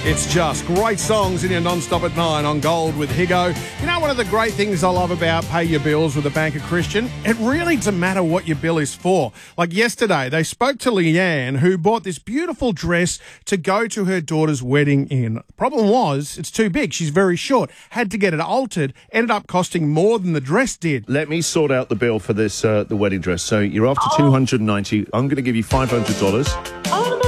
It's just great songs in your non-stop at 9 on Gold with Higo. You know, one of the great things I love about Pay Your Bills with the Bank of Christian, it really doesn't matter what your bill is for. Like yesterday, they spoke to Leanne, who bought this beautiful dress to go to her daughter's wedding in. The problem was, it's too big. She's very short. Had to get it altered. Ended up costing more than the dress did. Let me sort out the bill for this, the wedding dress. So you're after $290. I'm going to give you $500.